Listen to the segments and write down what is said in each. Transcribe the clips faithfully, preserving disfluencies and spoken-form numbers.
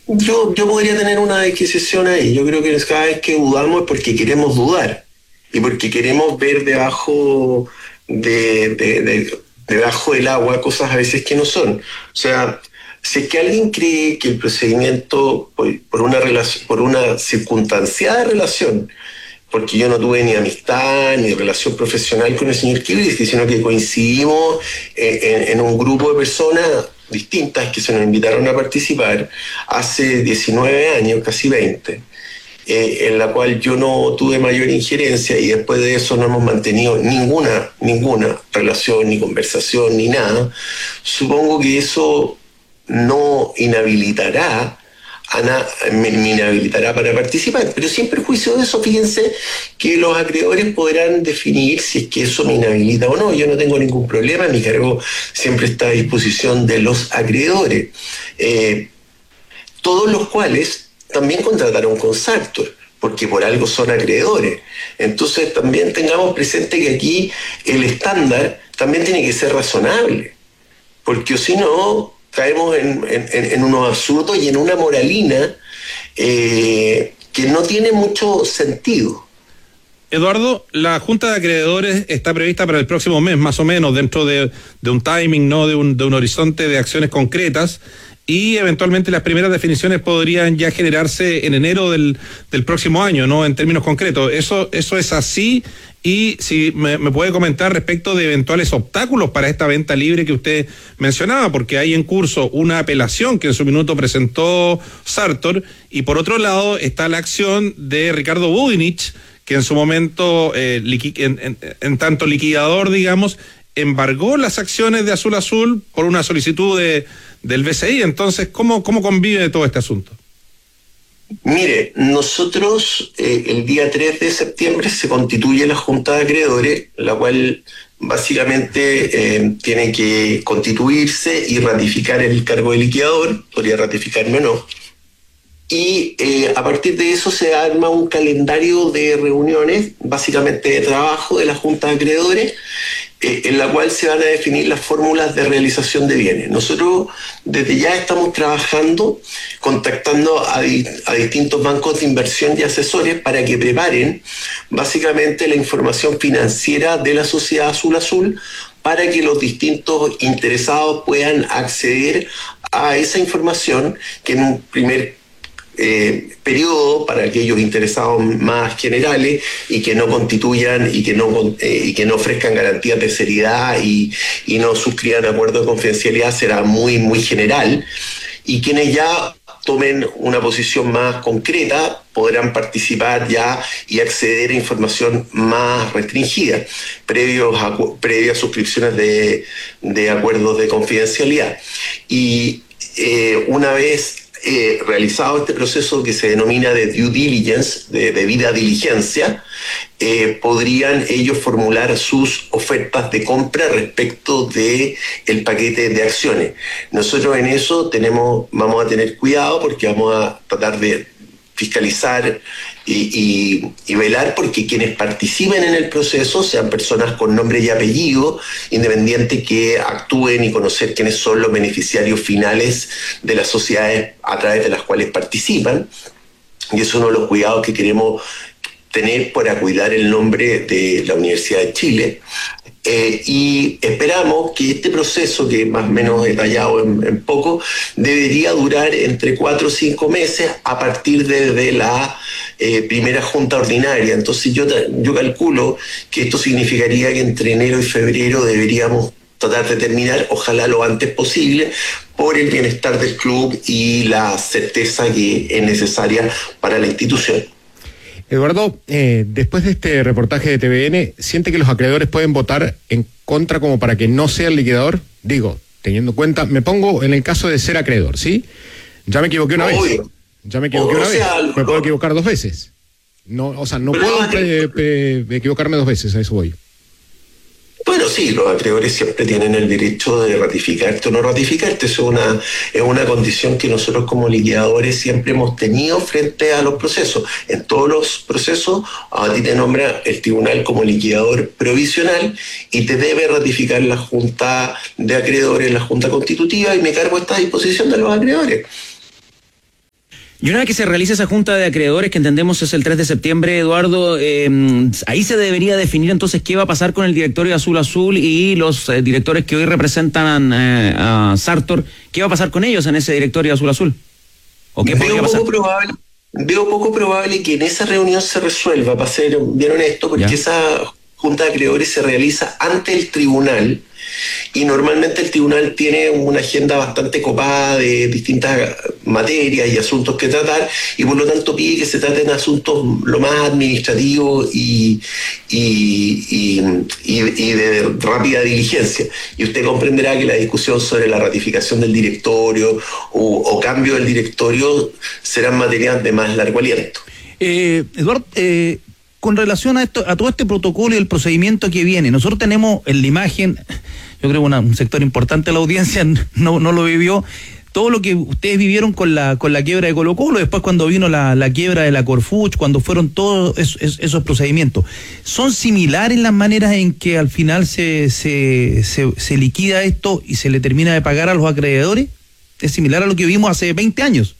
Yo, yo podría tener una disquisición ahí. Yo creo que cada vez que dudamos es porque queremos dudar y porque queremos ver debajo de, de, de- debajo del agua cosas a veces que no son. O sea, si es que alguien cree que el procedimiento por, por una relación, por una circunstanciada relación, porque yo no tuve ni amistad ni relación profesional con el señor Kibrisky, sino que coincidimos en, en, en un grupo de personas distintas que se nos invitaron a participar hace diecinueve años, casi veinte, eh, en la cual yo no tuve mayor injerencia y después de eso no hemos mantenido ninguna, ninguna relación, ni conversación, ni nada. Supongo que eso no inhabilitará Ana, me, me inhabilitará para participar, pero sin perjuicio de eso, fíjense que los acreedores podrán definir si es que eso me inhabilita o no. Yo no tengo ningún problema, mi cargo siempre está a disposición de los acreedores, eh, todos los cuales también contrataron con Sartor, porque por algo son acreedores. Entonces también tengamos presente que aquí el estándar también tiene que ser razonable, porque si no caemos en, en, en unos absurdos y en una moralina eh, que no tiene mucho sentido. Eduardo, la Junta de Acreedores está prevista para el próximo mes, más o menos, dentro de, de un timing, ¿no? De un, de un horizonte de acciones concretas, y eventualmente las primeras definiciones podrían ya generarse en enero del, del próximo año, ¿no? En términos concretos. ¿Eso, eso es así? Y si me, me puede comentar respecto de eventuales obstáculos para esta venta libre que usted mencionaba, porque hay en curso una apelación que en su minuto presentó Sartor, y por otro lado está la acción de Ricardo Budinich, que en su momento, eh, liqui, en, en, en tanto liquidador, digamos, embargó las acciones de Azul Azul por una solicitud de, del B C I. Entonces, ¿cómo, cómo convive todo este asunto? Mire, nosotros eh, el día tres de septiembre se constituye la Junta de Acreedores, la cual básicamente eh, tiene que constituirse y ratificar el cargo de liquidador, podría ratificarme o no, y eh, a partir de eso se arma un calendario de reuniones, básicamente de trabajo de la Junta de Acreedores, eh, en la cual se van a definir las fórmulas de realización de bienes. Nosotros desde ya estamos trabajando, contactando a, di- a distintos bancos de inversión y asesores para que preparen básicamente la información financiera de la sociedad Azul Azul para que los distintos interesados puedan acceder a esa información que en un primer Eh, periodo para aquellos interesados más generales y que no constituyan y que no, eh, y que no ofrezcan garantías de seriedad y, y no suscriban acuerdos de confidencialidad será muy, muy general, y quienes ya tomen una posición más concreta podrán participar ya y acceder a información más restringida, previos a, previas suscripciones de, de acuerdos de confidencialidad. Y eh, una vez Eh, realizado este proceso que se denomina de due diligence, de debida diligencia, eh, podrían ellos formular sus ofertas de compra respecto de el paquete de acciones. Nosotros en eso tenemos, vamos a tener cuidado porque vamos a tratar de fiscalizar y, y, y velar porque quienes participen en el proceso sean personas con nombre y apellido, independiente que actúen y conocer quiénes son los beneficiarios finales de las sociedades a través de las cuales participan. Y eso es uno de los cuidados que queremos tener para cuidar el nombre de la Universidad de Chile. Eh, y esperamos que este proceso, que más o menos detallado en, en poco, debería durar entre cuatro o cinco meses a partir de, de la eh, primera junta ordinaria. Entonces yo, yo calculo que esto significaría que entre enero y febrero deberíamos tratar de terminar, ojalá lo antes posible, por el bienestar del club y la certeza que es necesaria para la institución. Eduardo, eh, después de este reportaje de T V N, ¿siente que los acreedores pueden votar en contra como para que no sea el liquidador? Digo, teniendo en cuenta, me pongo en el caso de ser acreedor, ¿sí? Ya me equivoqué una Obvio. vez. Ya me equivoqué O una sea, vez. Me puedo equivocar dos veces. No, o sea, no puedo pre, pre, equivocarme dos veces, a eso voy. Bueno, sí, los acreedores siempre tienen el derecho de ratificarte o no ratificarte. Eso es una, es una condición que nosotros como liquidadores siempre hemos tenido frente a los procesos. En todos los procesos a ti te nombra el tribunal como liquidador provisional y te debe ratificar la Junta de Acreedores, la Junta Constitutiva, y mi cargo está a disposición de los acreedores. Y una vez que se realice esa junta de acreedores, que entendemos es el tres de septiembre, Eduardo, eh, ahí se debería definir entonces qué va a pasar con el directorio de Azul Azul y los eh, directores que hoy representan eh, a Sartor. ¿Qué va a pasar con ellos en ese directorio de Azul Azul? ¿O qué podría pasar? Poco probable, veo poco probable que en esa reunión se resuelva, para ser bien honesto, porque ¿Ya? esa junta de acreedores se realiza ante el tribunal. Y normalmente el tribunal tiene una agenda bastante copada de distintas materias y asuntos que tratar, y por lo tanto pide que se traten asuntos lo más administrativos y, y, y, y, y de rápida diligencia. Y usted comprenderá que la discusión sobre la ratificación del directorio o, o cambio del directorio serán materias de más largo aliento. Eh, Eduardo, eh, con relación a esto, a todo este protocolo y el procedimiento que viene, nosotros tenemos en la imagen, yo creo que una, un sector importante de la audiencia no, no lo vivió, todo lo que ustedes vivieron con la con la quiebra de Colo-Colo, después cuando vino la, la quiebra de la Corfuch, cuando fueron todos esos, esos, esos procedimientos. ¿Son similares las maneras en que al final se, se, se, se liquida esto y se le termina de pagar a los acreedores? ¿Es similar a lo que vimos hace veinte años?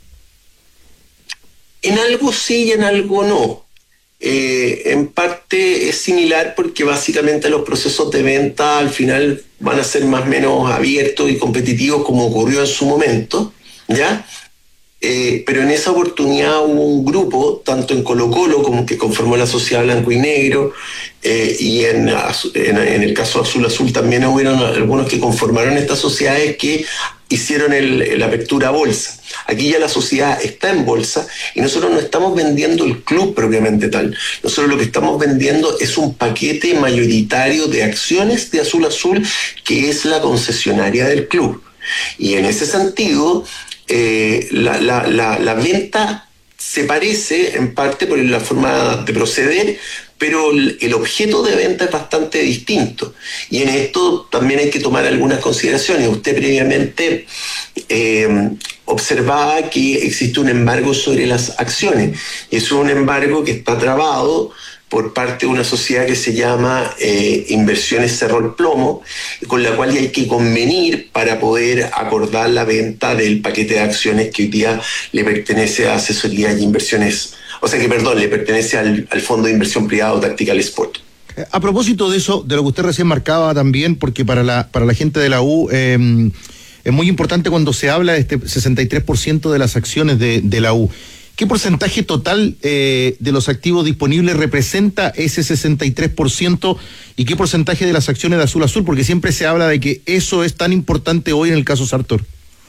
En algo sí y en algo no. Eh, en parte es similar porque básicamente los procesos de venta al final van a ser más o menos abiertos y competitivos como ocurrió en su momento, ¿ya? Eh, pero en esa oportunidad hubo un grupo, tanto en Colo-Colo como que conformó la sociedad Blanco y Negro, eh, y en, en, en el caso Azul Azul también hubieron algunos que conformaron estas sociedades que hicieron el, la apertura a bolsa. Aquí ya la sociedad está en bolsa y nosotros no estamos vendiendo el club propiamente tal. Nosotros lo que estamos vendiendo es un paquete mayoritario de acciones de Azul Azul, que es la concesionaria del club. Y en ese sentido, eh, la, la, la, la venta se parece en parte por la forma de proceder, pero el objeto de venta es bastante distinto. Y en esto también hay que tomar algunas consideraciones. Usted previamente eh, observaba que existe un embargo sobre las acciones. Es un embargo que está trabado por parte de una sociedad que se llama eh, Inversiones Cerro el Plomo, con la cual hay que convenir para poder acordar la venta del paquete de acciones que hoy día le pertenece a Asesoría y Inversiones. O sea que, perdón, le pertenece al, al Fondo de Inversión Privado Tactical Sport. A propósito de eso, de lo que usted recién marcaba también, porque para la, para la gente de la U eh, es muy importante cuando se habla de este sesenta y tres por ciento de las acciones de, de la U. ¿Qué porcentaje total eh, de los activos disponibles representa ese sesenta y tres por ciento y qué porcentaje de las acciones de Azul Azul? Porque siempre se habla de que eso es tan importante hoy en el caso Sartor.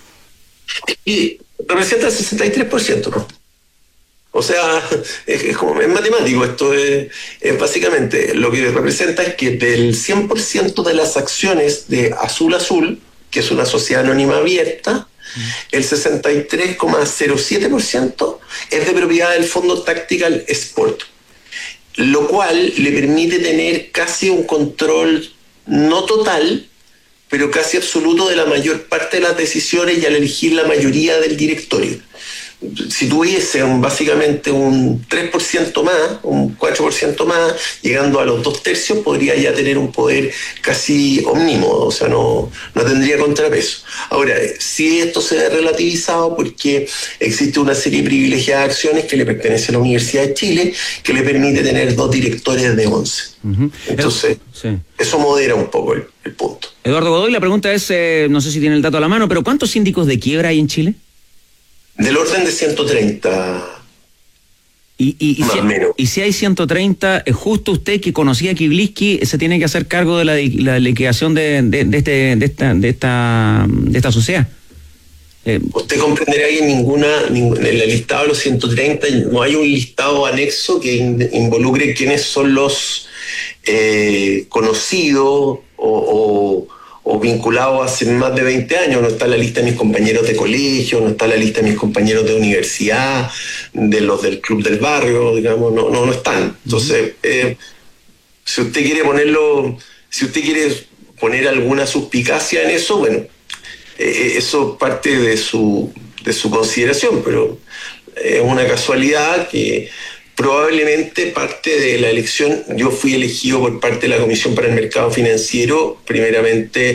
Y representa el sesenta y tres por ciento, ¿no? O sea, es, es como es matemático, esto es, es básicamente lo que representa es que del cien por ciento de las acciones de Azul Azul, que es una sociedad anónima abierta, mm. el sesenta y tres coma cero siete por ciento es de propiedad del Fondo Tactical Sport, lo cual le permite tener casi un control no total, pero casi absoluto de la mayor parte de las decisiones y al elegir la mayoría del directorio. Si tuviese un, básicamente un tres por ciento más, un cuatro por ciento más, llegando a los dos tercios, podría ya tener un poder casi omnímodo, o sea, no, no tendría contrapeso. Ahora, si esto se ve relativizado porque existe una serie privilegiada de acciones que le pertenece a la Universidad de Chile, que le permite tener dos directores de once. Uh-huh. Entonces, sí. Eso modera un poco el, el punto. Eduardo Godoy, la pregunta es, eh, no sé si tiene el dato a la mano, pero ¿cuántos síndicos de quiebra hay en Chile? Del orden de ciento treinta. Y, y, y, más si, o menos. y si hay ciento treinta, es justo usted que conocía a Kibliski, se tiene que hacer cargo de la, la liquidación de, de, de, este, de, esta, de, esta, de esta sociedad. Eh, usted comprenderá que en ninguna, ninguna, en el listado de los ciento treinta no hay un listado anexo que in, involucre quiénes son los eh, conocidos o, o o vinculado hace más de veinte años. No está la lista de mis compañeros de colegio, no está la lista de mis compañeros de universidad, de los del club del barrio, digamos, no, no, no están. Entonces, eh, si usted quiere ponerlo, si usted quiere poner alguna suspicacia en eso, bueno, eh, eso parte de su, de su consideración, pero es una casualidad que probablemente parte de la elección, yo fui elegido por parte de la Comisión para el Mercado Financiero, primeramente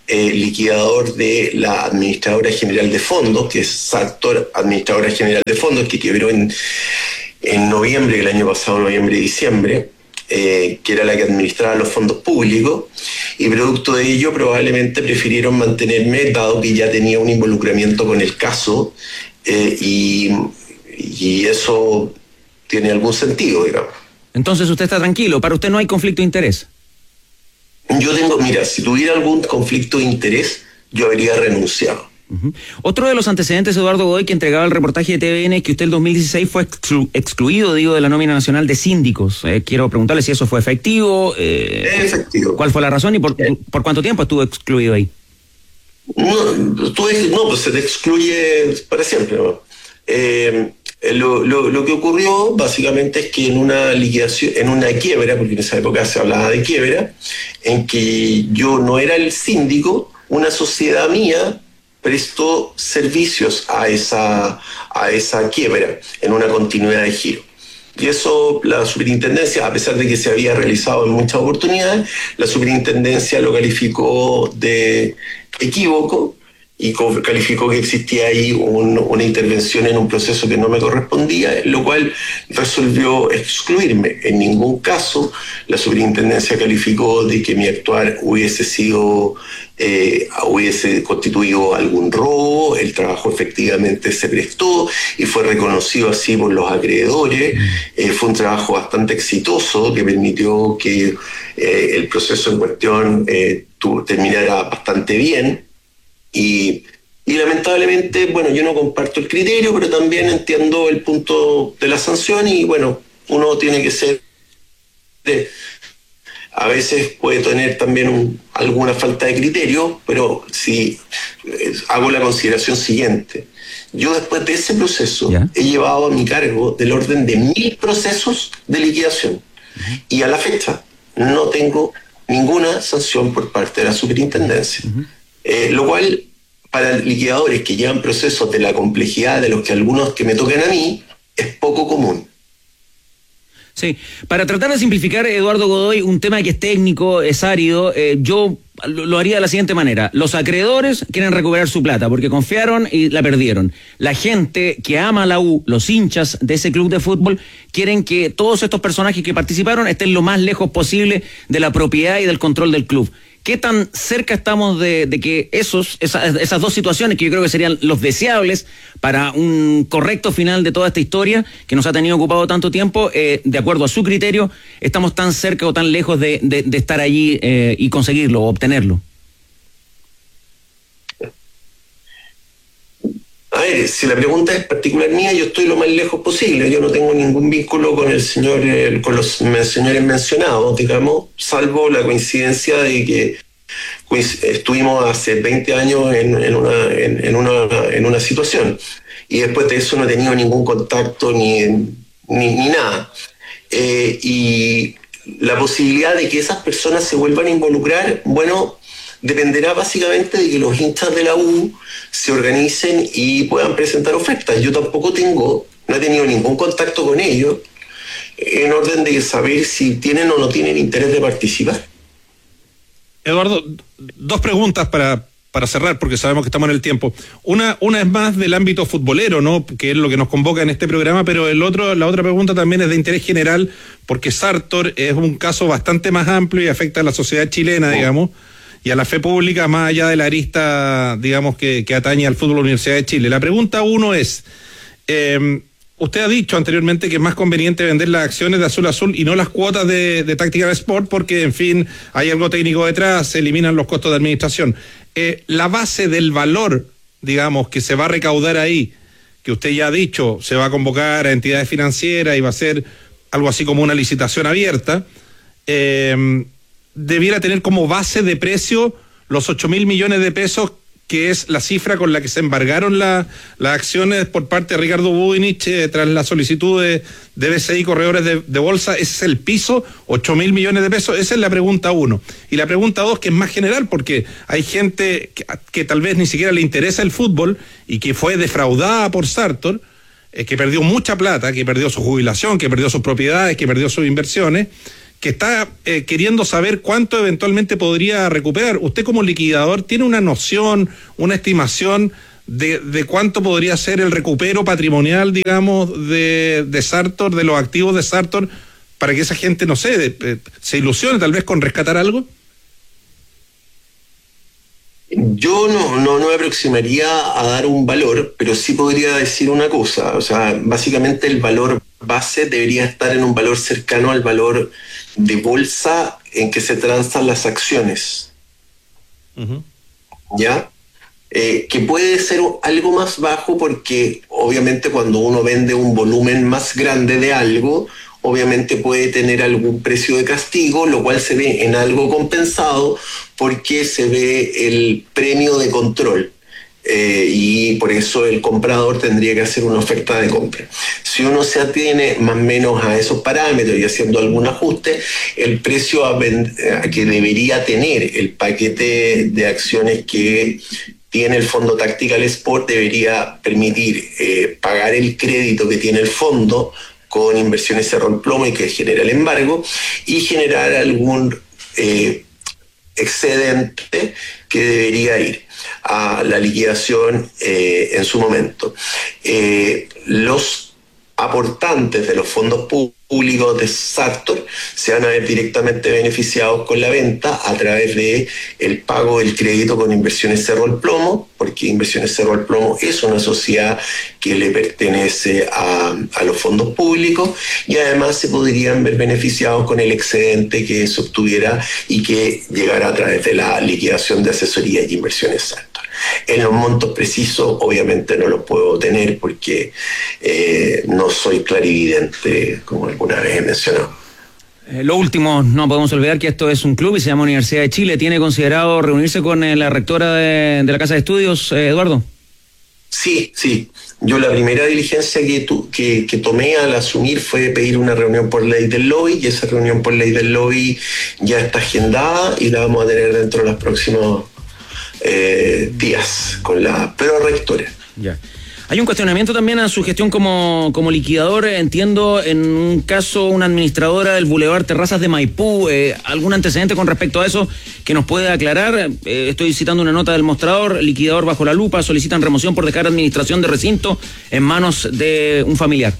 eh, liquidador de la Administradora General de Fondos, que es Sartor, Administradora General de Fondos, que quebró en, en noviembre, el año pasado, noviembre y diciembre, eh, que era la que administraba los fondos públicos, y producto de ello probablemente prefirieron mantenerme, dado que ya tenía un involucramiento con el caso, eh, y, y eso tiene algún sentido, digamos. Entonces usted está tranquilo, para usted no hay conflicto de interés. Yo tengo, mira, si tuviera algún conflicto de interés, yo habría renunciado. Uh-huh. Otro de los antecedentes, Eduardo Godoy, que entregaba el reportaje de T V N, es que usted en el dos mil dieciséis fue exclu- excluido, digo, de la nómina nacional de síndicos. Eh, quiero preguntarle si eso fue efectivo. Eh, efectivo. ¿Cuál fue la razón y por, eh. por cuánto tiempo estuvo excluido ahí? No, tú, no pues se te excluye para siempre, ¿no? Eh, Lo, lo, lo que ocurrió básicamente es que en una liquidación, en una quiebra, porque en esa época se hablaba de quiebra, en que yo no era el síndico, una sociedad mía prestó servicios a esa, a esa quiebra en una continuidad de giro. Y eso la superintendencia, a pesar de que se había realizado en muchas oportunidades, la superintendencia lo calificó de equívoco y calificó que existía ahí un, una intervención en un proceso que no me correspondía, lo cual resolvió excluirme. En ningún caso la superintendencia calificó de que mi actuar hubiese sido, eh, hubiese constituido algún robo. El trabajo efectivamente se prestó y fue reconocido así por los acreedores. Eh, fue un trabajo bastante exitoso que permitió que eh, el proceso en cuestión eh, tu, terminara bastante bien. Y, y lamentablemente, bueno, yo no comparto el criterio, pero también entiendo el punto de la sanción y, bueno, uno tiene que ser... De, a veces puede tener también un, alguna falta de criterio, pero si eh, hago la consideración siguiente. Yo después de ese proceso ¿Ya? he llevado a mi cargo del orden de mil procesos de liquidación. Uh-huh. Y a la fecha no tengo ninguna sanción por parte de la superintendencia. Uh-huh. Eh, lo cual, para liquidadores que llevan procesos de la complejidad de los que algunos que me tocan a mí, es poco común. Sí, para tratar de simplificar, Eduardo Godoy, un tema que es técnico, es árido, eh, yo lo, lo haría de la siguiente manera. Los acreedores quieren recuperar su plata porque confiaron y la perdieron. La gente que ama a la U, los hinchas de ese club de fútbol, quieren que todos estos personajes que participaron estén lo más lejos posible de la propiedad y del control del club. ¿Qué tan cerca estamos de, de que esos, esas, esas dos situaciones, que yo creo que serían los deseables para un correcto final de toda esta historia que nos ha tenido ocupado tanto tiempo, eh, de acuerdo a su criterio, estamos tan cerca o tan lejos de, de, de estar allí eh, y conseguirlo o obtenerlo? A ver, si la pregunta es particular mía, yo estoy lo más lejos posible. Yo no tengo ningún vínculo con el señor, eh, con los señores mencionados, digamos, salvo la coincidencia de que pues, estuvimos hace veinte años en, en, una, en, en, una, en una situación. Y después de eso no he tenido ningún contacto ni, ni, ni nada. Eh, y la posibilidad de que esas personas se vuelvan a involucrar, bueno, dependerá básicamente de que los hinchas de la U se organicen y puedan presentar ofertas. Yo tampoco tengo, no he tenido ningún contacto con ellos en orden de saber si tienen o no tienen interés de participar. Eduardo, dos preguntas para, para cerrar, porque sabemos que estamos en el tiempo. Una, una es más del ámbito futbolero, ¿no?, que es lo que nos convoca en este programa, pero el otro, la otra pregunta también es de interés general, porque Sartor es un caso bastante más amplio y afecta a la sociedad chilena, oh. digamos, y a la fe pública más allá de la arista, digamos, que, que atañe al fútbol de la Universidad de Chile. La pregunta uno es, eh, usted ha dicho anteriormente que es más conveniente vender las acciones de Azul Azul y no las cuotas de, de Tactical Sport porque, en fin, hay algo técnico detrás, se eliminan los costos de administración. Eh, la base del valor, digamos, que se va a recaudar ahí, que usted ya ha dicho, se va a convocar a entidades financieras y va a ser algo así como una licitación abierta, eh, debiera tener como base de precio los ocho mil millones de pesos, que es la cifra con la que se embargaron la, las acciones por parte de Ricardo Budinich eh, tras la solicitud de, de B C I Corredores de, de Bolsa. Ese es el piso, ocho mil millones de pesos. Esa es la pregunta uno. Y la pregunta dos, que es más general, porque hay gente que, que tal vez ni siquiera le interesa el fútbol y que fue defraudada por Sartor, eh, que perdió mucha plata, que perdió su jubilación, que perdió sus propiedades, que perdió sus inversiones, que está eh, queriendo saber cuánto eventualmente podría recuperar. Usted como liquidador tiene una noción, una estimación de, de cuánto podría ser el recupero patrimonial, digamos, de, de Sartor, de los activos de Sartor, para que esa gente, no sé, de, de, se ilusione tal vez con rescatar algo. Yo no, no, no me aproximaría a dar un valor, pero sí podría decir una cosa. O sea, básicamente el valor base debería estar en un valor cercano al valor de bolsa en que se transan las acciones. Uh-huh. ¿Ya? Eh, que puede ser algo más bajo porque obviamente cuando uno vende un volumen más grande de algo, obviamente puede tener algún precio de castigo, lo cual se ve en algo compensado porque se ve el premio de control. Eh, y por eso el comprador tendría que hacer una oferta de compra. Si uno se atiene más o menos a esos parámetros y haciendo algún ajuste, el precio a, a que debería tener el paquete de acciones que tiene el fondo Tactical Sport debería permitir eh, pagar el crédito que tiene el fondo con Inversiones Cerro el Plomo y que genera el embargo y generar algún eh, excedente que debería ir a la liquidación eh, en su momento. Eh, los aportantes de los fondos públicos de Sartor se van a ver directamente beneficiados con la venta a través de el pago del crédito con Inversiones Cerro el Plomo, porque Inversiones Cerro el Plomo es una sociedad que le pertenece a, a los fondos públicos y además se podrían ver beneficiados con el excedente que se obtuviera y que llegara a través de la liquidación de asesoría y inversiones Sartor. En los montos precisos obviamente no los puedo tener porque eh, no soy clarividente, como alguna vez he mencionado. Eh, lo último, no podemos olvidar que esto es un club y se llama Universidad de Chile. ¿Tiene considerado reunirse con eh, la rectora de, de la Casa de Estudios, eh, Eduardo? Sí, sí. Yo la primera diligencia que, tu, que, que tomé al asumir fue pedir una reunión por ley del lobby y esa reunión por ley del lobby ya está agendada y la vamos a tener dentro de los próximos eh, días con la prorectora. Ya. Hay un cuestionamiento también a su gestión como, como liquidador. Entiendo, en un caso, una administradora del Boulevard Terrazas de Maipú. Eh, ¿Algún antecedente con respecto a eso que nos puede aclarar? Eh, estoy citando una nota del mostrador. Liquidador bajo la lupa. Solicitan remoción por dejar administración de recinto en manos de un familiar.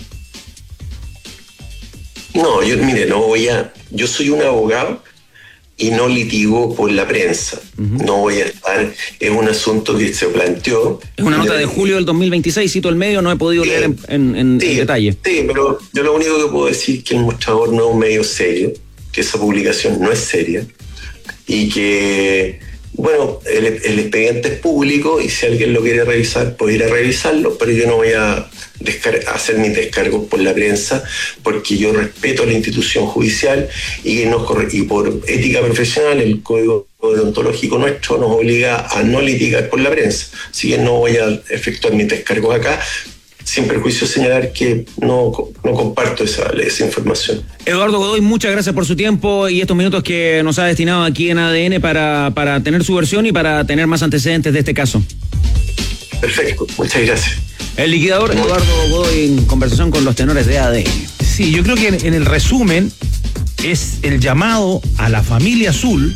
No, yo, mire, no voy a... Yo soy un abogado y no litigo por la prensa. Uh-huh. No voy a estar, es un asunto que se planteó. Es una nota de julio del dos mil veintiséis, cito el medio, no he podido sí, leer en, en, en, sí, en detalle. Sí, pero yo lo único que puedo decir es que el mostrador no es un medio serio, que esa publicación no es seria, y que, bueno, el, el expediente es público y si alguien lo quiere revisar, puede ir a revisarlo, pero yo no voy a descar- hacer mis descargos por la prensa porque yo respeto la institución judicial y, nos corre- y por ética profesional el código deontológico nuestro nos obliga a no litigar por la prensa. Así que no voy a efectuar mis descargos acá, sin perjuicio señalar que no, no comparto esa, esa información. Eduardo Godoy, muchas gracias por su tiempo y estos minutos que nos ha destinado aquí en A D N para, para tener su versión y para tener más antecedentes de este caso. Perfecto, muchas gracias. El liquidador Eduardo Godoy en conversación con los tenores de A D N. Sí, yo creo que en, en el resumen es el llamado a la familia azul.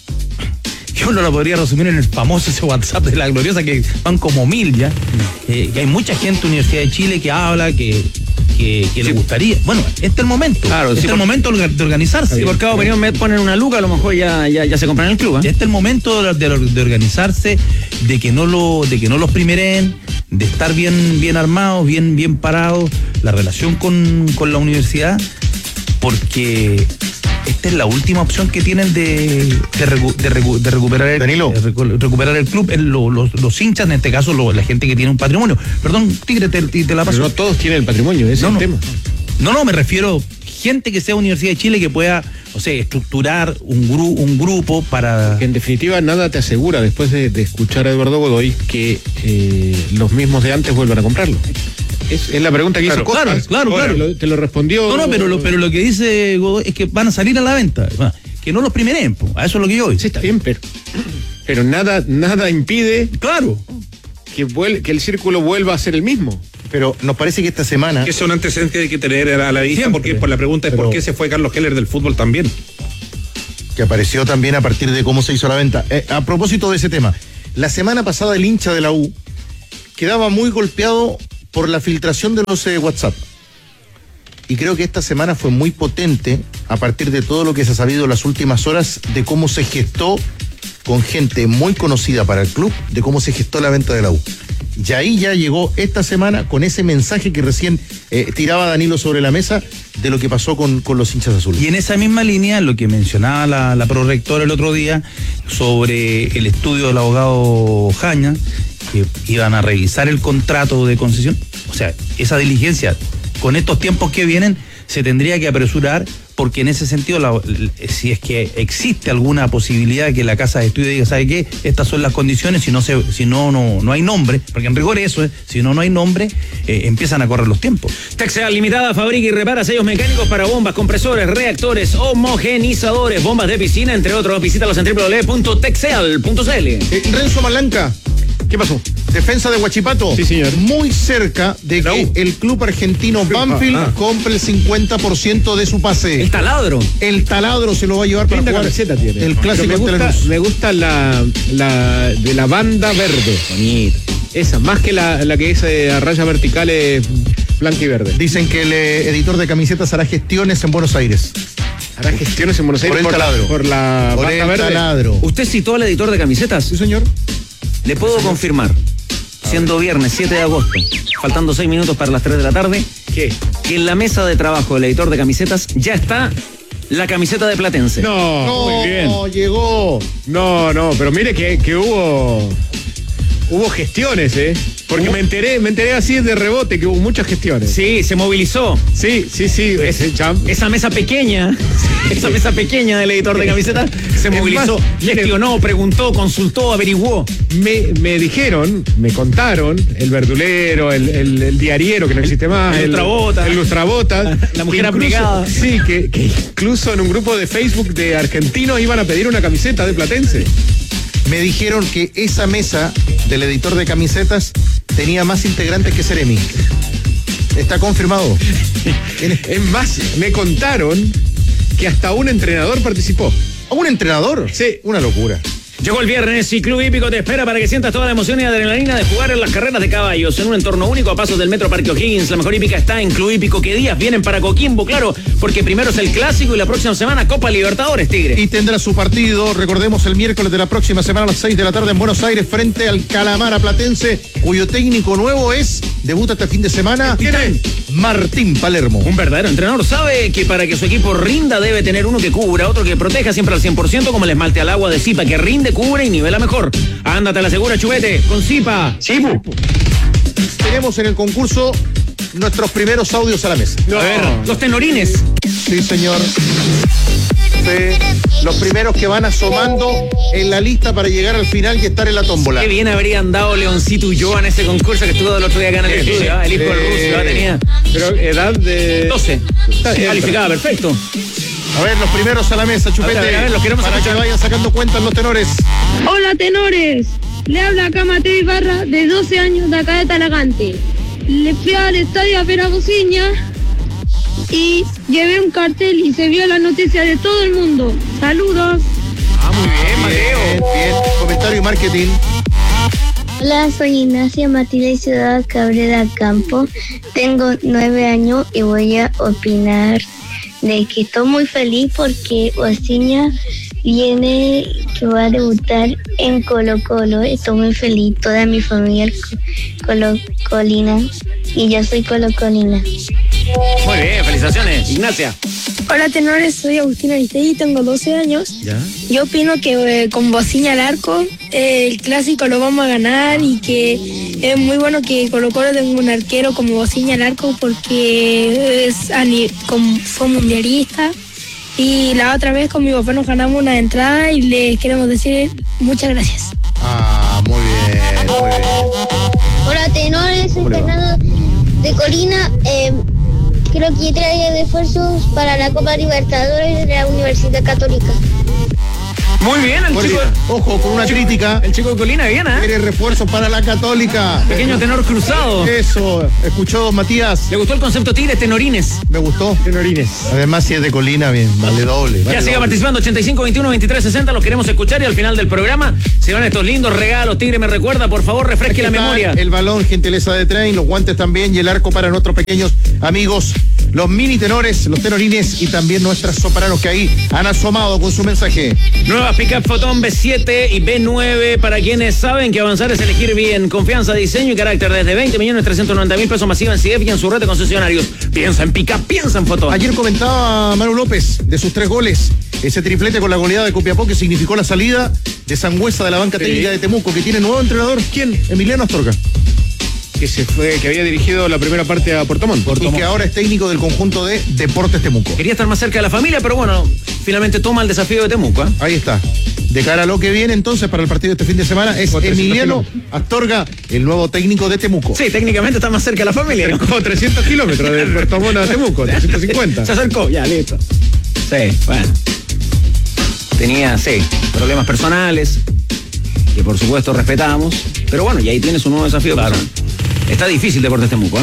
Yo no lo podría resumir en el famoso ese WhatsApp de la gloriosa, que van como mil ya. Eh, que hay mucha gente de Universidad de Chile que habla, que, que, que sí. le gustaría. Bueno, este es el momento. Claro, este sí, es el momento de organizarse. Si por cada opinión me ponen una luca, a lo mejor ya, ya, ya se compran el club. ¿eh? Este es el momento de, de, de organizarse, de que no lo, de que no los primeren, de estar bien, bien armados, bien, bien parados, la relación con, con la universidad, porque esta es la última opción que tienen de, de, recu, de, recu, de recuperar el, de recuperar el club, el, lo, los, los hinchas, en este caso lo, la gente que tiene un patrimonio. Perdón, Tigre, te, te la paso. Pero no todos tienen el patrimonio, ese no, es el no, tema. No, no, me refiero gente que sea Universidad de Chile que pueda, o sea, estructurar un, gru, un grupo para... Que en definitiva nada te asegura, después de, de escuchar a Eduardo Godoy, que eh, los mismos de antes vuelvan a comprarlo. Es, es la pregunta que claro, hizo Costas. Claro, claro, claro. Te lo, te lo respondió. No, no, pero lo, pero lo que dice Godoy es que van a salir a la venta. Que no los primeren, a eso es lo que yo oigo. Sí, está bien, pero, pero nada, nada impide claro que, vuel, que el círculo vuelva a ser el mismo. Pero nos parece que esta semana... Que es un antecedente que hay que tener a la vista, Siempre. porque por la pregunta es Pero- por qué se fue Carlos Heller del fútbol también. que apareció también a partir de cómo se hizo la venta. Eh, a propósito de ese tema, la semana pasada el hincha de la U quedaba muy golpeado por la filtración de los eh, WhatsApp. Y creo que esta semana fue muy potente a partir de todo lo que se ha sabido en las últimas horas de cómo se gestó con gente muy conocida para el club, de cómo se gestó la venta de la U. Y ahí ya llegó esta semana con ese mensaje que recién eh, tiraba Danilo sobre la mesa de lo que pasó con, con los hinchas azules. Y en esa misma línea, lo que mencionaba la, la prorectora el otro día sobre el estudio del abogado Jaña, que iban a revisar el contrato de concesión, o sea, esa diligencia con estos tiempos que vienen se tendría que apresurar, porque en ese sentido, la, si es que existe alguna posibilidad de que la casa de estudio diga, ¿sabe qué? Estas son las condiciones, si no se, si no, no, no hay nombre, porque en rigor eso es, si no, no hay nombre, eh, empiezan a correr los tiempos. Texel Limitada fabrica y repara sellos mecánicos para bombas, compresores, reactores, homogenizadores, bombas de piscina, entre otros. Visítalos en doble u doble u doble u punto texel punto c l. Eh, Renzo Malanca, ¿qué pasó? Defensa de Huachipato. Sí, señor. Muy cerca de La que U. el club argentino Banfield ah. compre el cincuenta por ciento de su pase. El taladro. El taladro se lo va a llevar para Linda jugar camiseta tiene. el clásico Pero me ante gusta, Lanús. me gusta la, la de la banda verde. Bonito. Esa, más que la, la que es eh, a rayas verticales blanca y verde. Dicen que el eh, editor de camisetas hará gestiones en Buenos Aires. Hará gestiones en Buenos Aires Por el taladro. por la Por banda el verde. taladro. ¿Usted citó al editor de camisetas? Sí, señor. Le puedo confirmar, siendo viernes siete de agosto, faltando seis minutos para las tres de la tarde, ¿Qué? que en la mesa de trabajo del editor de camisetas ya está la camiseta de Platense. No, No, muy bien. llegó. No, no, pero mire que, que hubo hubo gestiones, ¿eh? Porque me enteré, me enteré así de rebote que hubo muchas gestiones. Sí, se movilizó. Sí, sí, sí. ese cham- Esa mesa pequeña, esa mesa pequeña del editor de camisetas se Es movilizó, más, mire- gestionó, preguntó, consultó, averiguó. Me, me dijeron, me contaron, el verdulero, el, el, el diariero que no existe más, el lustrabota. el lustrabota, La mujer que incluso- abnegada. Sí, que, que incluso en un grupo de Facebook de argentinos iban a pedir una camiseta de Platense. Me dijeron que esa mesa del editor de camisetas tenía más integrantes que Seremi. Está confirmado. Es más, me contaron que hasta un entrenador participó. ¿A un entrenador? Sí. Una locura. Llegó el viernes y Club Hípico te espera para que sientas toda la emoción y adrenalina de jugar en las carreras de caballos en un entorno único a pasos del Metro Parque O'Higgins. La mejor hípica está en Club Hípico. ¿Qué días vienen para Coquimbo? Claro, porque primero es el Clásico y la próxima semana Copa Libertadores, Tigre. Y tendrá su partido, recordemos, el miércoles de la próxima semana a las seis de la tarde en Buenos Aires frente al Calamara Platense, cuyo técnico nuevo es, debuta este fin de semana, ¿Quién es? Martín Palermo. Un verdadero entrenador sabe que para que su equipo rinda debe tener uno que cubra, otro que proteja siempre al cien por ciento, como el esmalte al agua de Zipa, que rinde, cubre y nivela mejor. Ándate a la segura, Chubete, con Zipa. Tenemos en el concurso nuestros primeros audios a la mesa. A ver, los tenorines. Sí, señor. Sí, los primeros que van asomando en la lista para llegar al final y estar en la tómbola. Qué bien habrían dado Leoncito y yo en ese concurso que estuvo el otro día acá en el estudio. ¿Ah? El hijo del ruso, ¿ah? Tenía Pero edad de... doce. Está bien. Calificaba, perfecto. A ver, los primeros a la mesa, Chupete. A ver, a ver, los queremos para escuchar. que vayan sacando cuentas los tenores. Hola tenores, le habla acá Mateo Ibarra de doce años de acá de Talagante. Le fui al estadio a ver a Bociña y llevé un cartel y se vio la noticia de todo el mundo. Saludos. Ah, muy bien, Mateo. Bien, bien. Comentario y marketing. Hola, soy Ignacia Matilde Ciudad Cabrera Campo. Tengo nueve años y voy a opinar de que estoy muy feliz porque Osiña viene, que va a debutar en Colo Colo. Estoy muy feliz, toda mi familia es colocolina y yo soy colocolina. Muy bien, felicitaciones, Ignacia. Hola tenores, soy Agustina Aristegui, tengo doce años. ¿Ya? Yo opino que eh, con Bociña al arco eh, el clásico lo vamos a ganar y que es muy bueno que Colo Colo tenga un arquero como Bociña al arco porque es a ni- como, fue mundialista. Y la otra vez con mi papá nos ganamos una entrada y les queremos decir muchas gracias. Ah, muy bien, muy bien. Hola tenores, soy Fernando de Colina. Eh, creo que trae de esfuerzos para la Copa Libertadores de la Universidad Católica. Muy bien, el Por chico. ahí, ojo, con una crítica. El chico de Colina, bien, ¿eh? Quiere refuerzo para la Católica. Pequeño tenor cruzado. Eso, escuchó don Matías. ¿Le gustó el concepto Tigres Tenorines? Me gustó. Tenorines. Además, si es de Colina, bien, vale doble. Vale Ya siga doble. participando, ochenta y cinco, veintiuno, veintitrés, sesenta, los queremos escuchar y al final del programa se van estos lindos regalos. Tigre, me recuerda, por favor, refresque la Aquí está memoria. El balón, gentileza de Train, los guantes también y el arco para nuestros pequeños amigos, los mini tenores, los tenorines y también nuestras sopranos que ahí han asomado con su mensaje. Nuevas Pickup Photon B siete y B nueve para quienes saben que avanzar es elegir bien. Confianza, diseño y carácter desde veinte millones trescientos noventa mil pesos masiva en C I E F y en su red de concesionarios. Piensa en Pickup, piensa en Photon. Ayer comentaba Manu López de sus tres goles, ese triplete con la goleada de Copiapó que significó la salida de Sangüesa de la banca Sí. técnica de Temuco, que tiene nuevo entrenador. ¿Quién? Emiliano Astorga. Que se fue, que había dirigido la primera parte a Puerto Montt. Y que ahora es técnico del conjunto de Deportes Temuco. Quería estar más cerca de la familia, pero bueno, finalmente toma el desafío de Temuco, ¿eh? Ahí está. De cara a lo que viene entonces para el partido de este fin de semana es Emiliano Astorga, el nuevo técnico de Temuco. Sí, técnicamente está más cerca de la familia, ¿no? Como trescientos kilómetros de Puerto Montt a Temuco, trescientos cincuenta. Se acercó, ya, listo. Sí, bueno. Tenía, sí, problemas personales, que por supuesto respetamos, pero bueno, y ahí tienes un nuevo desafío. Claro. Está difícil Deportes Temuco, ¿eh?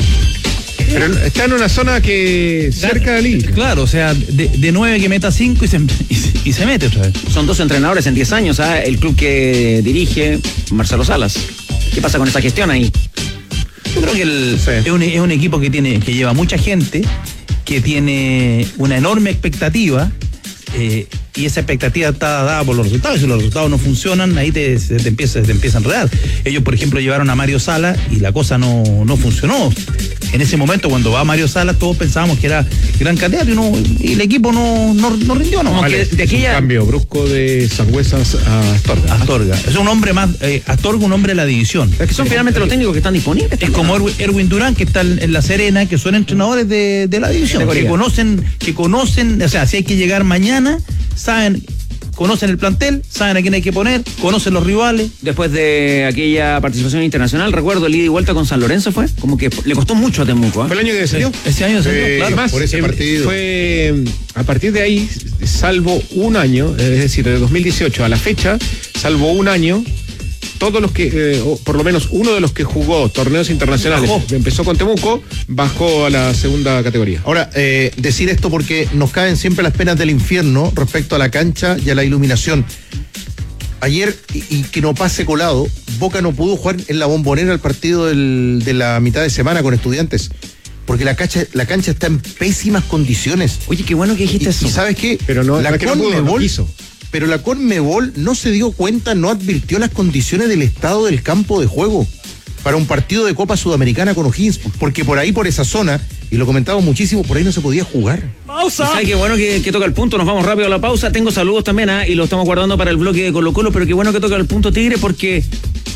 Pero está en una zona que cerca del Inca. Claro, o sea, de, de nueve que meta cinco y se, y, se- y se mete otra vez. Son dos entrenadores en diez años, ¿ah? El club que dirige Marcelo Salas. ¿Qué pasa con esa gestión ahí? Yo creo que el- Sí. es, un, es un equipo que tiene que lleva mucha gente, que tiene una enorme expectativa, eh, y esa expectativa está dada por los resultados. Si los resultados no funcionan, ahí te, se te empieza, te empieza a enredar. Ellos, por ejemplo, llevaron a Mario Sala y la cosa no, no funcionó. En ese momento, cuando va Mario Sala, todos pensábamos que era gran candidato y, no, y el equipo no, no, no rindió. No, Como Vale. que de aquella... Un cambio brusco de Sangüesa a Astorga. Astorga. Es un hombre más, eh, Astorga, un hombre de la división. Es que son finalmente los técnicos que están disponibles. Es como Erwin, Erwin Durán, que está en, en La Serena, que son entrenadores de, de la división, Categoría. que conocen, que conocen, o sea, si hay que llegar mañana, saben, conocen el plantel, saben a quién hay que poner, conocen los rivales. Después de aquella participación internacional, recuerdo el ida y vuelta con San Lorenzo fue, como que le costó mucho a Temuco, ¿eh? ¿Fue el año que descendió? Ese año se Eh, claro. más, por ese eh, partido. Fue a partir de ahí, salvo un año, es decir, de dos mil dieciocho a la fecha, salvo un año, todos los que, eh, o por lo menos uno de los que jugó torneos internacionales, Bajó. empezó con Temuco, bajó a la segunda categoría. Ahora, eh, decir esto porque nos caen siempre las penas del infierno respecto a la cancha y a la iluminación. Ayer, y, y que no pase colado, Boca no pudo jugar en la Bombonera el partido del- de la mitad de semana con Estudiantes, porque la cancha, la cancha está en pésimas condiciones. Oye, qué bueno que Y, dijiste eso. y ¿sabes qué? Pero no- la no es que no pudo, no Conmebol- quiso. pero la Conmebol no se dio cuenta, no advirtió las condiciones del estado del campo de juego para un partido de Copa Sudamericana con O'Higgins, porque por ahí, por esa zona, y lo comentamos muchísimo, por ahí no se podía jugar. ¡Pausa! ¿Sabes qué bueno que, que toca el punto? Nos vamos rápido a la pausa. Tengo saludos también, ¿ah? Y lo estamos guardando para el bloque de Colo Colo, pero qué bueno que toca el punto Tigre, porque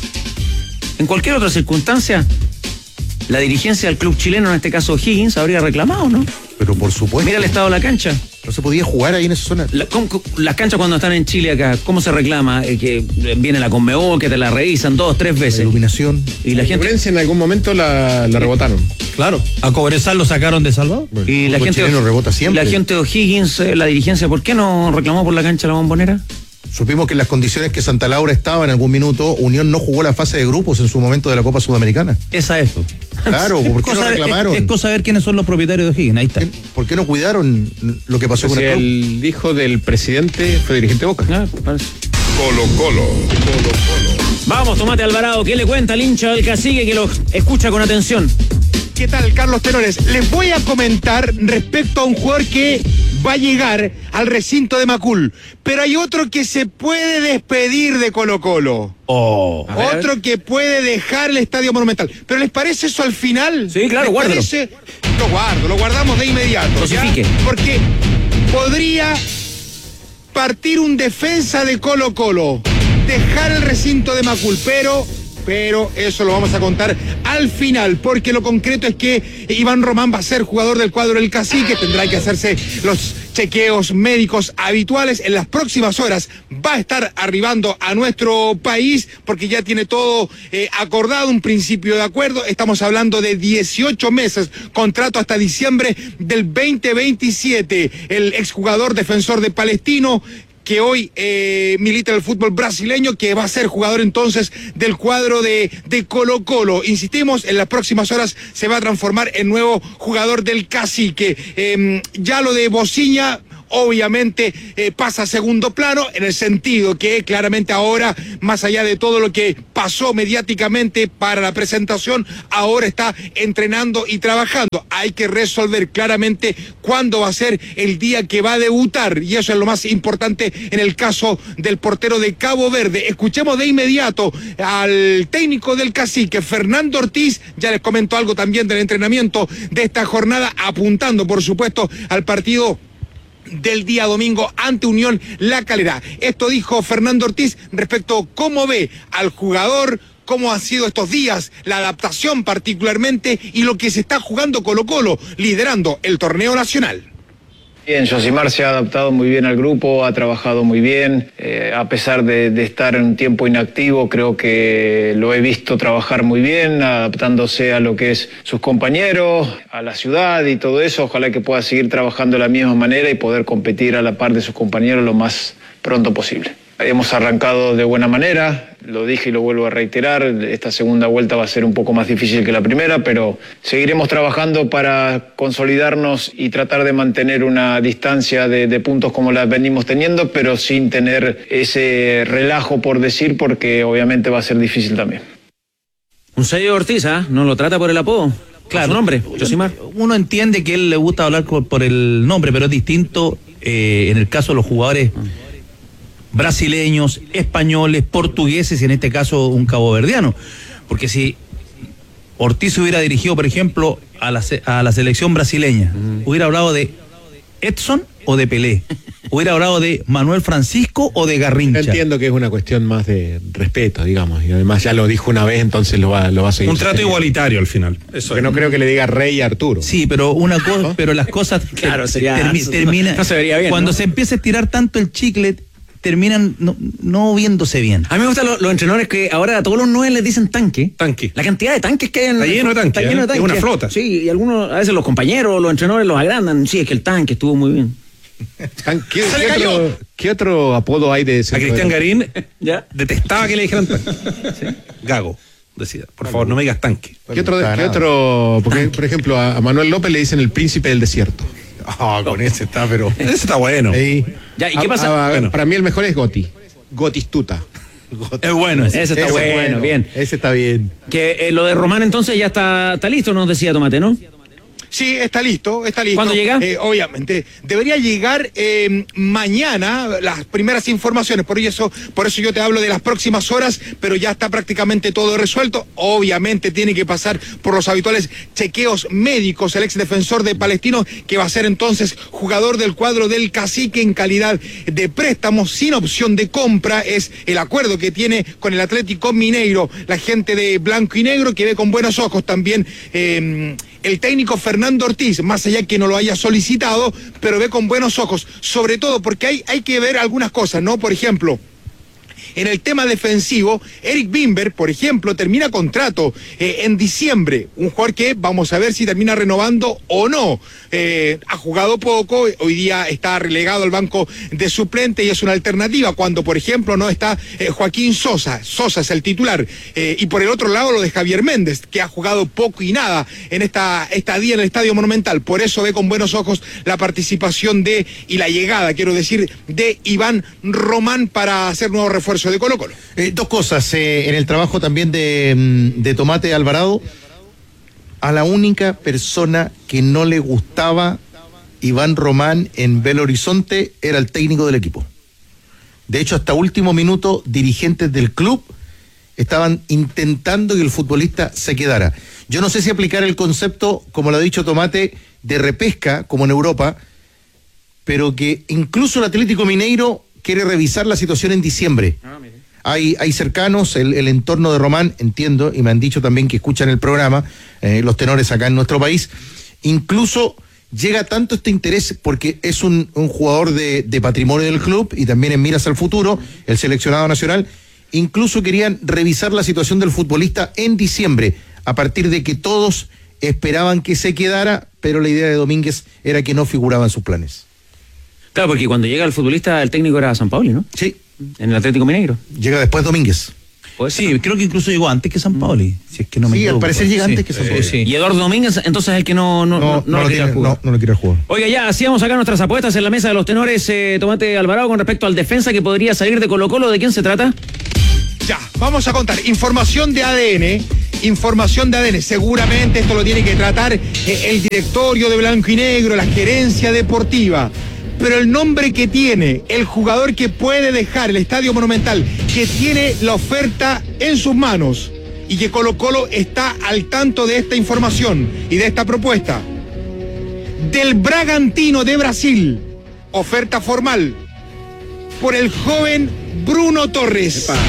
en cualquier otra circunstancia, la dirigencia del club chileno, en este caso O'Higgins, habría reclamado, ¿no? Pero por supuesto, Mira el estado de la cancha. no se podía jugar ahí en esa zona. La- ¿cómo- cómo- las canchas cuando están en Chile acá, ¿cómo se reclama? Eh, que viene la Conmebol, que te la revisan dos, tres La veces. iluminación. Y la gente... Ñublense en algún momento la, la rebotaron. Claro. A Cobresal lo sacaron de Salvador. Y El la fútbol gente, chileno rebota siempre. la gente de O'Higgins, eh, la dirigencia, ¿por qué no reclamó por la cancha la Bombonera? Supimos que en las condiciones que Santa Laura estaba en algún minuto, Unión no jugó la fase de grupos en su momento de la Copa Sudamericana. Esa es. pues. Claro, ¿por qué no Cosa- reclamaron? Es, es cosa de ver quiénes son los propietarios de O'Higgins. Ahí está. ¿Por qué no cuidaron lo que pasó O con sea, el club? el hijo del presidente fue dirigente de Boca. Ah, parece. Colo Colo. Colo Colo. Vamos, Tomate Alvarado, ¿qué le cuenta el hincha del Cacique que lo escucha con atención? ¿Qué tal, Carlos Tenores? Les voy a comentar respecto a un jugador que va a llegar al recinto de Macul, pero hay otro que se puede despedir de Colo Colo. Oh. A ver, a ver. Otro que puede dejar el Estadio Monumental. ¿Pero les parece eso al final? Sí, claro, ¿Les guárdalo. parece? Lo guardo, lo guardamos de inmediato. ¿ya? Cosifique. Porque podría partir un defensa de Colo Colo, dejar el recinto de Macul, pero... Pero eso lo vamos a contar al final, porque lo concreto es que Iván Román va a ser jugador del cuadro del Cacique, tendrá que hacerse los chequeos médicos habituales. En las próximas horas va a estar arribando a nuestro país, porque ya tiene todo eh, acordado, un principio de acuerdo. Estamos hablando de dieciocho meses, contrato hasta diciembre del veinte veintisiete. El exjugador defensor de Palestino que hoy eh, milita en el fútbol brasileño, que va a ser jugador entonces del cuadro de, de Colo Colo. Insistimos, en las próximas horas se va a transformar en nuevo jugador del Cacique. Eh, ya lo de Bociña obviamente eh, pasa a segundo plano, en el sentido que claramente ahora, más allá de todo lo que pasó mediáticamente para la presentación, ahora está entrenando y trabajando. Hay que resolver claramente cuándo va a ser el día que va a debutar, y eso es lo más importante en el caso del portero de Cabo Verde. Escuchemos de inmediato al técnico del Cacique, Fernando Ortiz. Ya les comentó algo también del entrenamiento de esta jornada, apuntando por supuesto al partido del día domingo ante Unión La Calera. Esto dijo Fernando Ortiz respecto a cómo ve al jugador, cómo han sido estos días, la adaptación particularmente, y lo que se está jugando Colo Colo, liderando el torneo nacional. Bien, Josimar se ha adaptado muy bien al grupo, ha trabajado muy bien, eh, a pesar de, de estar en un tiempo inactivo, creo que lo he visto trabajar muy bien, adaptándose a lo que es sus compañeros, a la ciudad y todo eso. Ojalá que pueda seguir trabajando de la misma manera y poder competir a la par de sus compañeros lo más pronto posible. Hemos arrancado de buena manera, lo dije y lo vuelvo a reiterar, esta segunda vuelta va a ser un poco más difícil que la primera, pero seguiremos trabajando para consolidarnos y tratar de mantener una distancia de, de puntos como la venimos teniendo, pero sin tener ese relajo por decir, porque obviamente va a ser difícil también. Un sello Ortiz, ¿ah? ¿eh? No lo trata por el apodo. Claro, su nombre, Josimar. Uno entiende que a él le gusta hablar por, por el nombre, pero es distinto eh, en el caso de los jugadores brasileños, españoles, portugueses y en este caso un caboverdiano. Porque si Ortiz hubiera dirigido, por ejemplo, a la, a la selección brasileña, mm. hubiera hablado de Edson o de Pelé, hubiera hablado de Manuel Francisco o de Garrincha. Entiendo que es una cuestión más de respeto, digamos, y además ya lo dijo una vez, entonces lo va, lo va a seguir. Un trato igualitario al final. Eso Porque es. No creo que le diga Rey a Arturo. Sí, pero una cosa, pero las cosas claro, ter, sería, termi, termina, no se vería bien. Cuando ¿no? se empieza a estirar tanto el chicle, terminan no, no viéndose bien. A mí me gustan los, los entrenadores que ahora a todos los nueve les dicen tanque. Tanque. La cantidad de tanques que hay en Está lleno de tanques. Está lleno de tanques. Es una flota. Sí, y algunos, a veces los compañeros, los entrenadores los agrandan. Sí, es que el tanque estuvo muy bien. ¿Qué, ¿qué, otro, ¿Qué otro apodo hay de ese? A Cristian Garín ¿Ya? detestaba que le dijeran tanque. ¿Sí? Gago decía, por favor, no me digas tanque. ¿Qué otro? ¿Qué otro? Porque, por ejemplo, a, a Manuel López le dicen el príncipe del desierto. Ah, oh, con ese está, pero ese está bueno. Sí. Ya, ¿y qué pasa? A, a, bueno. Para mí el mejor es Goti. Gotistuta. Es bueno ese. Ese está ese bueno, bueno, bien. Ese está bien. Que eh, lo de Román entonces ya está, está listo, nos decía Tomate, ¿no? Sí, está listo, está listo. ¿Cuándo llega? Eh, obviamente. Debería llegar eh, mañana las primeras informaciones, por eso, por eso yo te hablo de las próximas horas, pero ya está prácticamente todo resuelto. Obviamente tiene que pasar por los habituales chequeos médicos el ex defensor de Palestino, que va a ser entonces jugador del cuadro del Cacique en calidad de préstamo, sin opción de compra. Es el acuerdo que tiene con el Atlético Mineiro, la gente de Blanco y Negro, que ve con buenos ojos también eh, el técnico Fernando Ortiz, más allá que no lo haya solicitado, pero ve con buenos ojos, sobre todo porque hay, hay que ver algunas cosas, ¿no? Por ejemplo, en el tema defensivo, Eric Bimber, por ejemplo, termina contrato eh, en diciembre. Un jugador que vamos a ver si termina renovando o no. Eh, ha jugado poco, hoy día está relegado al banco de suplente y es una alternativa. Cuando, por ejemplo, no está eh, Joaquín Sosa. Sosa es el titular. Eh, y por el otro lado, lo de Javier Méndez, que ha jugado poco y nada en esta estadía en el Estadio Monumental. Por eso ve con buenos ojos la participación de, y la llegada, quiero decir, de Iván Román para hacer nuevo refuerzo de Colo Colo. Eh, dos cosas, eh, en el trabajo también de, de Tomate Alvarado, a la única persona que no le gustaba Iván Román en Belo Horizonte era el técnico del equipo. De hecho, hasta último minuto, dirigentes del club estaban intentando que el futbolista se quedara. Yo no sé si aplicar el concepto, como lo ha dicho Tomate, de repesca, como en Europa, pero que incluso el Atlético Mineiro quiere revisar la situación en diciembre. Ah, hay, hay cercanos, el, el entorno de Román, entiendo, y me han dicho también que escuchan el programa, eh, los tenores acá en nuestro país, incluso llega tanto este interés porque es un, un jugador de, de patrimonio del club y también en miras al futuro, el seleccionado nacional, incluso querían revisar la situación del futbolista en diciembre, a partir de que todos esperaban que se quedara, pero la idea de Domínguez era que no figuraba en sus planes. Claro, porque cuando llega el futbolista, el técnico era Sampaoli, ¿no? Sí. En el Atlético Mineiro. Llega después Domínguez. Sí, creo que incluso llegó antes que Sampaoli. Si es que no me Sí, equivoco. al parecer llega Sí. antes que Sampaoli. Eh, sí. Y Eduardo Domínguez, entonces el que no, no, no, No, no, lo lo quiere tiene, jugar. no, no lo quiere jugar. Oiga, ya hacíamos acá nuestras apuestas en la mesa de los tenores, eh, Tomate Alvarado, con respecto al defensa que podría salir de Colo-Colo. ¿De quién se trata? Ya, vamos a contar. Información de A D N. Información de A D N. Seguramente esto lo tiene que tratar eh, el directorio de Blanco y Negro, la gerencia deportiva. Pero el nombre que tiene, el jugador que puede dejar el Estadio Monumental, que tiene la oferta en sus manos y que Colo-Colo está al tanto de esta información y de esta propuesta. Del Bragantino de Brasil, oferta formal por el joven Bruno Torres. Epa.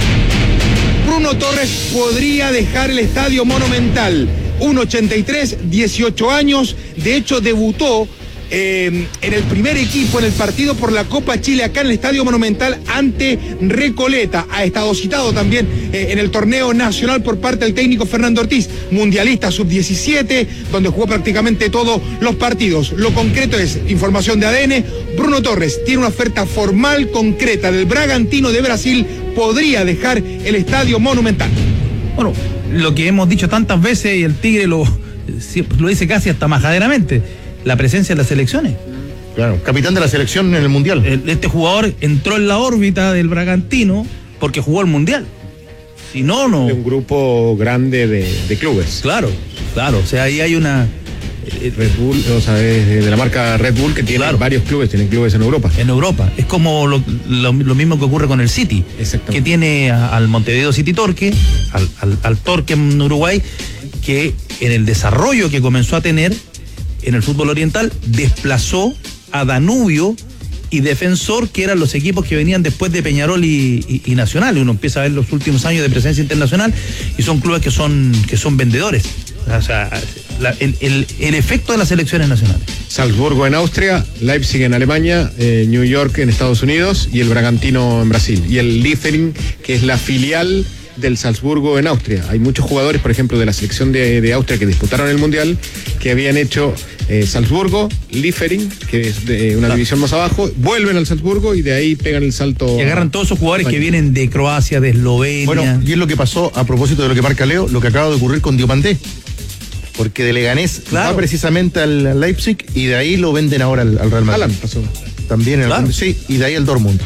Bruno Torres podría dejar el Estadio Monumental. uno ochenta y tres, dieciocho años. De hecho, debutó eh, en el primer equipo en el partido por la Copa Chile acá en el Estadio Monumental ante Recoleta. Ha estado citado también eh, en el torneo nacional por parte del técnico Fernando Ortiz, mundialista sub diecisiete, donde jugó prácticamente todos los partidos. Lo concreto es información de A D N. Bruno Torres tiene una oferta formal concreta del Bragantino de Brasil. Podría dejar el Estadio Monumental. Bueno, lo que hemos dicho tantas veces y el Tigre lo, lo dice casi hasta majaderamente, la presencia en las selecciones. Claro, capitán de la selección en el Mundial. Este jugador entró en la órbita del Bragantino porque jugó el Mundial. Si no, no. De un grupo grande de, de clubes. Claro, claro. O sea, ahí hay una. Red Bull, o sea, es de la marca Red Bull, que tiene claro. varios clubes, tienen clubes en Europa. En Europa. Es como lo, lo, lo mismo que ocurre con el City, que tiene a, al Montevideo City Torque, al, al, al Torque en Uruguay, que en el desarrollo que comenzó a tener en el fútbol oriental, desplazó a Danubio y Defensor, que eran los equipos que venían después de Peñarol y, y, y Nacional. Y uno empieza a ver los últimos años de presencia internacional y son clubes que son, que son vendedores. O sea, la, el, el, el efecto de las selecciones nacionales. Salzburgo en Austria, Leipzig en Alemania, eh, New York en Estados Unidos y el Bragantino en Brasil. Y el Liefering, que es la filial del Salzburgo en Austria. Hay muchos jugadores, por ejemplo, de la selección de, de Austria que disputaron el Mundial, que habían hecho eh, Salzburgo, Liefering, que es de una claro. división más abajo, vuelven al Salzburgo y de ahí pegan el salto. Y agarran todos esos jugadores que vienen de Croacia, de Eslovenia. Bueno, y es lo que pasó, a propósito de lo que marca Leo, lo que acaba de ocurrir con Diomandé. Porque de Leganés claro. va precisamente al, al Leipzig y de ahí lo venden ahora al, al Real Madrid. Alan pasó. También, claro. el, sí, y de ahí al Dortmund.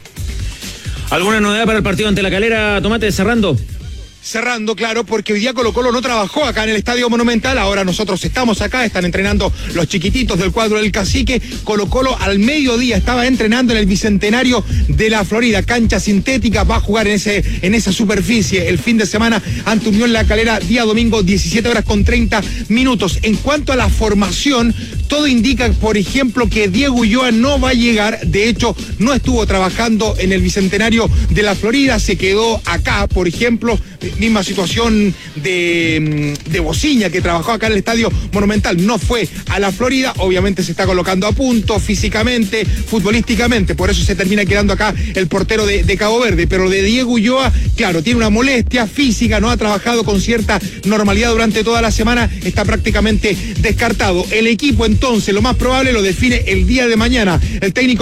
¿Alguna novedad para el partido ante la Calera, Tomate, cerrando? Cerrando, claro, porque hoy día Colo-Colo no trabajó acá en el Estadio Monumental. Ahora nosotros estamos acá, están entrenando los chiquititos del cuadro del Cacique. Colo-Colo al mediodía estaba entrenando en el Bicentenario de la Florida, cancha sintética, va a jugar en ese en esa superficie el fin de semana ante Unión La Calera, día domingo, diecisiete horas con treinta minutos. En cuanto a la formación, todo indica, por ejemplo, que Diego Ulloa no va a llegar. De hecho, no estuvo trabajando en el Bicentenario de la Florida, se quedó acá, por ejemplo. Misma situación de, de Bociña, que trabajó acá en el Estadio Monumental, no fue a la Florida. Obviamente se está colocando a punto físicamente, futbolísticamente, por eso se termina quedando acá el portero de, de Cabo Verde. Pero de Diego Ulloa, claro, tiene una molestia física, no ha trabajado con cierta normalidad durante toda la semana, está prácticamente descartado. El equipo entonces, lo más probable, lo define el día de mañana el técnico